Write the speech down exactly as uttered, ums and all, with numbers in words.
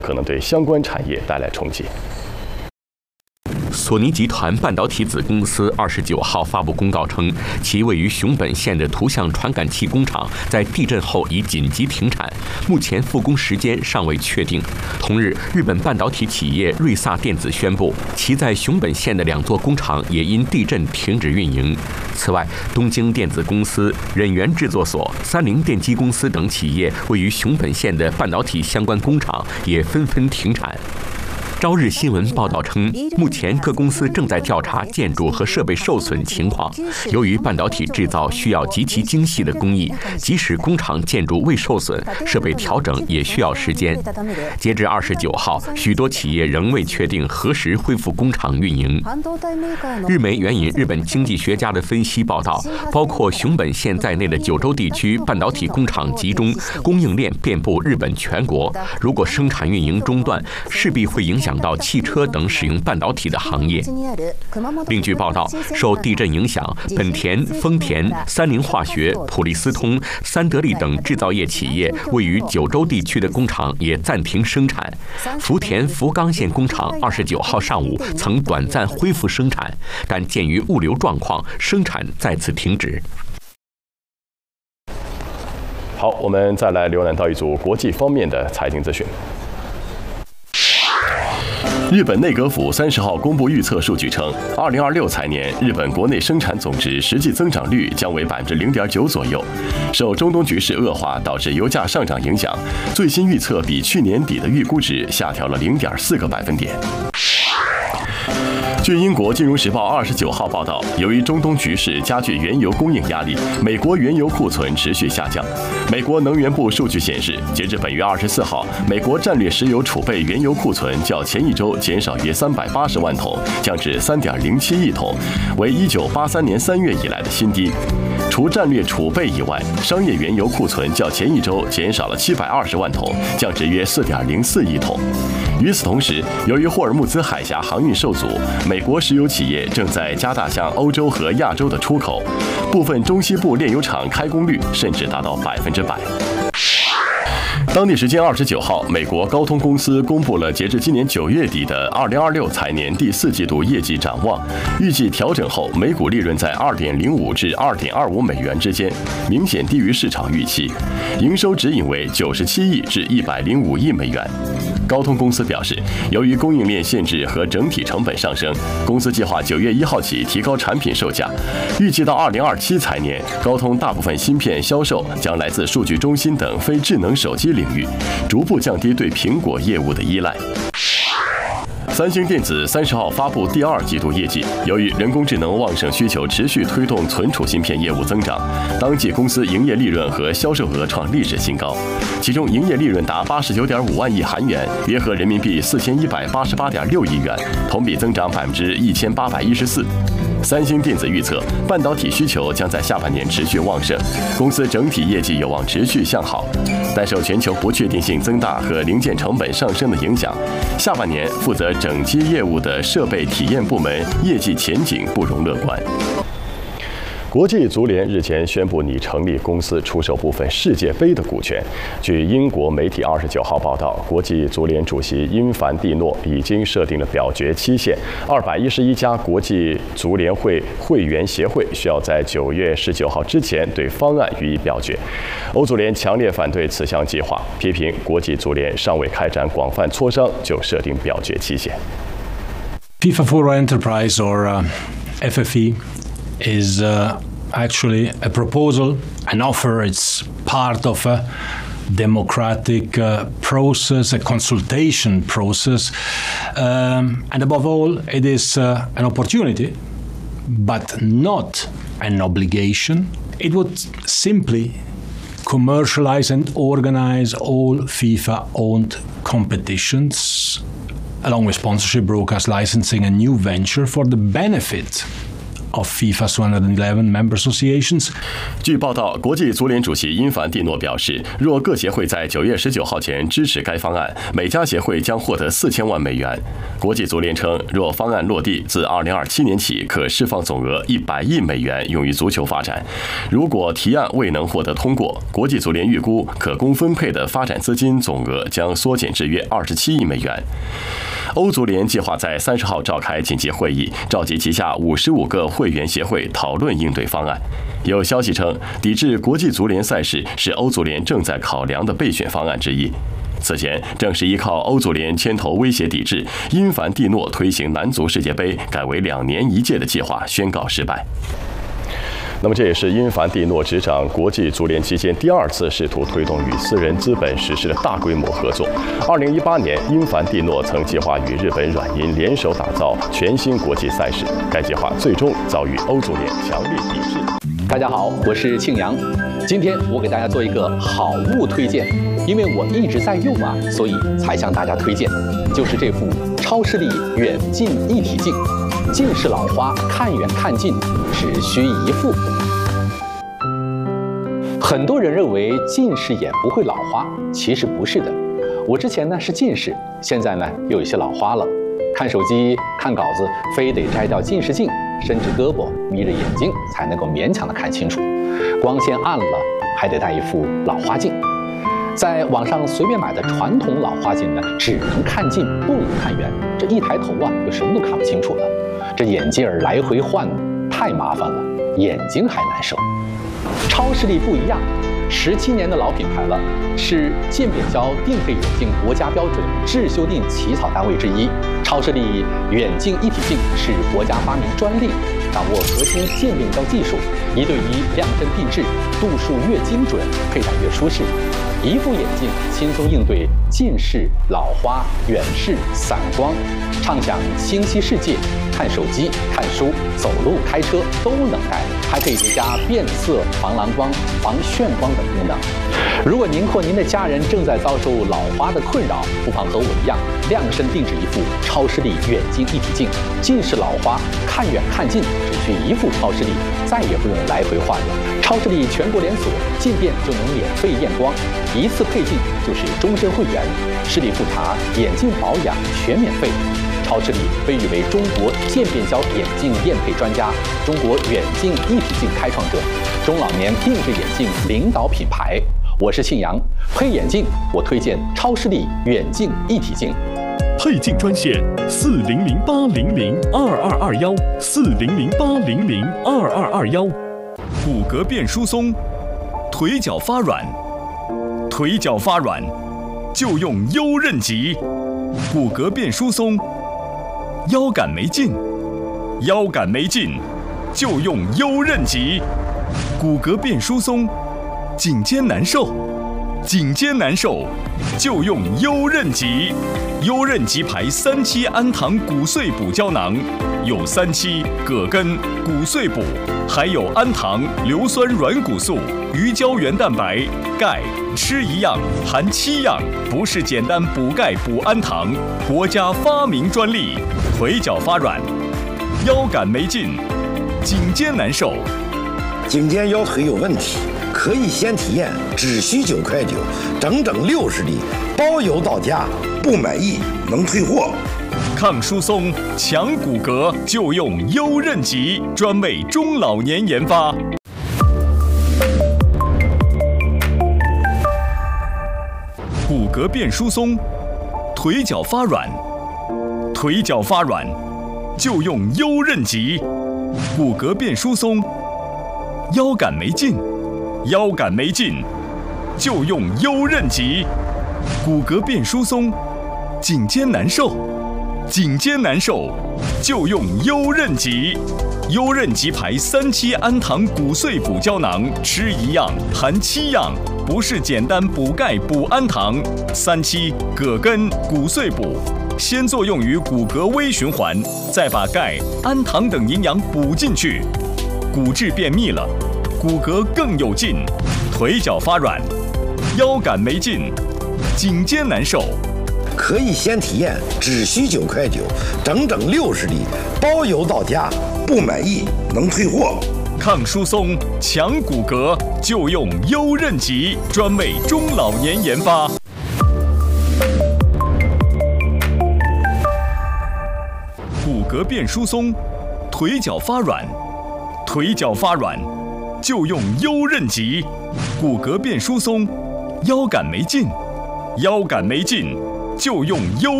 可能对相关产业带来冲击。 索尼集团半导体子公司二十九号发布公告称，其位于熊本县的图像传感器工厂在地震后已紧急停产，目前复工时间尚未确定。同日，日本半导体企业瑞萨电子宣布，其在熊本县的两座工厂也因地震停止运营。此外，东京电子公司、忍源制作所、三菱电机公司等企业位于熊本县的半导体相关工厂也纷纷停产。朝日新闻报道称，目前各公司正在调查建筑和设备受损情况。由于半导体制造需要极其精细的工艺，即使工厂建筑未受损，设备调整也需要时间。截至二十九号，许多企业仍未确定何时恢复工厂运营。日媒援引日本经济学家的分析报道，包括熊本县在内的九州地区半导体工厂集中，供应链遍布日本全国。如果生产运营中断，势必会影响到汽车等使用半导体的行业。另据报道，受地震影响，本田、丰田、三菱化学、普利司通、三得利等制造业企业位于九州地区的工厂也暂停生产。福田福冈县工厂二十九号上午曾短暂恢复生产，但鉴于物流状况，生产再次停止。 好，我们再来浏览到一组国际方面的财经资讯。日本内阁府三十号公布预测数据称，二零二六财年日本国内生产总值实际增长率将为百分之零点九左右。受中东局势恶化导致油价上涨影响，最新预测比去年底的预估值下调了零点四个百分点。据英国《金融时报》二十九号报道，由于中东局势加剧原油供应压力，美国原油库存持续下降。美国能源部数据显示，截至本月二十四号，美国战略石油储备原油库存较前一周减少约三百八十万桶，降至三点零七亿桶，为一九八三年三月以来的新低。除战略储备以外，商业原油库存较前一周减少了七百二十万桶，降至约四点零四亿桶。与此同时，由于霍尔木兹海峡航运受阻，美国石油企业正在加大向欧洲和亚洲的出口，部分中西部炼油厂开工率甚至达到百分之百。当地时间二十九号，美国高通公司公布了截至今年九月底的二零二六财年第四季度业绩展望，预计调整后每股利润在二点零五至二点二五美元之间，明显低于市场预期，营收指引为九十七亿至一百零五亿美元。高通公司表示，由于供应链限制和整体成本上升，公司计划九月一号起提高产品售价。预计到二零二七财年，高通大部分芯片销售将来自数据中心等非智能手机领域，逐步降低对苹果业务的依赖。三星电子三十号发布第二季度业绩，由于人工智能旺盛需求持续推动存储芯片业务增长，当季公司营业利润和销售额创历史新高，其中营业利润达八十九点五万亿韩元，约合人民币四千一百八十八点六亿元，同比增长百分之一千八百一十四。三星电子预测，半导体需求将在下半年持续旺盛，公司整体业绩有望持续向好，但受全球不确定性增大和零件成本上升的影响，下半年负责整机业务的设备体验部门业绩前景不容乐观。国际足联日前宣布拟成立公司出售部分世界杯的股权。据英国媒体二十九号报道，国际足联主席因凡蒂诺已经设定了表决期限，二百一十一家国际足联会会员协会需要在九月十九号之前对方案予以表决。欧足联强烈反对此项计划，批评国际足联尚未开展广泛磋商就设定表决期限。 FIFA for Enterprise or uh, F F E is uh, actually a proposal, an offer. It's part of a democratic uh, process, a consultation process, um, and above all, it is uh, an opportunity, but not an obligation. It would simply commercialize and organize all FIFA-owned competitions, along with sponsorship, broadcast licensing, a new venture for the benefit of FIFA's one hundred eleven member associations. 据报道，国际足联主席因凡蒂诺表示，若各协会在九月十九号前支持该方案，每家协会将获得四千万美元。国际足联称，若方案落地，自二零二七年起可释放总额一百亿美元用于足球发展。如果提案未能获得通过，国际足联预估可供分配的发展资金总额将缩减至约二十七亿美元。欧足联计划在三十号召开紧急会议，召集旗下五十五个会员协会讨论应对方案。有消息称，抵制国际足联赛事是欧足联正在考量的备选方案之一。此前，正是依靠欧足联牵头威胁抵制，因凡蒂诺推行男足世界杯改为两年一届的计划宣告失败。那么，这也是因凡蒂诺执掌国际足联期间第二次试图推动与私人资本实施的大规模合作。二零一八年，因凡蒂诺曾计划与日本软银联手打造全新国际赛事，该计划最终遭遇欧足联强烈抵制。 大家好，我是庆阳，今天我给大家做一个好物推荐，因为我一直在用啊，所以才向大家推荐，就是这副超视力远近一体镜。近视老花，看远看近只需一副。很多人认为近视眼不会老花，其实不是的。我之前呢是近视，现在呢又有些老花了。看手机、看稿子，非得摘掉近视镜，伸直胳膊，眯着眼睛才能够勉强的看清楚。光线暗了，还得戴一副老花镜。在网上随便买的传统老花镜呢，只能看近，不能看远。这一抬头啊，就什么都看不清楚了。这眼镜儿来回换太麻烦了，眼睛还难受。超视力不一样，十七年的老品牌了，是渐变焦定配眼镜国家标准质修订起草单位之一。超视力远近一体镜是国家发明专利，掌握核心渐变焦技术，一对一量身定制，度数越精准，佩戴越舒适。一副眼镜轻松应对近视、老花、远视、散光，畅享清晰世界，看手机、看书、走路、开车都能戴，还可以叠加变色、防蓝光、防眩光等功能。如果您或您的家人正在遭受老花的困扰，不妨和我一样，量身定制一副超视力远近一体镜。近视老花，看远看近只需一副超视力，再也不用来回换了。超视力全国连锁，进店就能免费验光，一次配镜就是终身会员，视力复查、眼镜保养全免费。超视力被誉为中国渐变焦眼镜验配专家，中国远近一体镜开创者，中老年定制眼镜领导品牌。我是庆阳，配眼镜我推荐超视力远近一体镜。 配镜专线四零零八零零二二二幺四零零八零零二二二幺。 骨骼变疏松，腿脚发软，腿脚发软就用优韧极。骨骼变疏松，腰杆没劲，腰杆没劲就用优韧极。骨骼变疏松，颈肩难受，颈肩难受就用优韧极。优韧极牌三七氨糖骨碎补胶囊，有三七、葛根、骨碎补，还有氨糖、硫酸软骨素、鱼胶原蛋白、钙，吃一样含七样，不是简单补钙补氨糖，国家发明专利。腿脚发软，腰杆没劲，颈肩难受， 颈肩腰腿有问题，可以先体验，只需九块九，整整六十粒，包邮到家，不满意能退货。 抗疏松、强骨骼就用优韧极，专为中老年研发。骨骼变疏松，腿脚发软，腿脚发软就用优韧极。骨骼变疏松，腰杆没劲，腰杆没劲就用优韧极。骨骼变疏松，颈肩难受，颈肩难受就用优韧极。优韧极牌三七氨糖骨碎补胶囊，吃一样含七样，不是简单补钙补氨糖。三七、葛根、骨碎补，先作用于骨骼微循环，再把钙、氨糖等营养补进去，骨质变密了，骨骼更有劲。腿脚发软，腰杆没劲，颈肩难受， 可以先体验，只需九块九，整整六十粒，包邮到家，不满意能退货。 抗疏松、强骨骼，就用优韧极，专为中老年研发。骨骼变疏松，腿脚发软，腿脚发软，就用优韧极。骨骼变疏松，腰杆没劲，腰杆没劲，就用优。